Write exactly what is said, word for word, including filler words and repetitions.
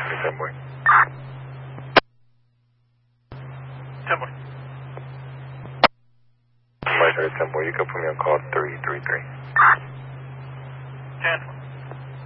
ten boy. ten boy. My ten boy, you can put me on call three three three. ten.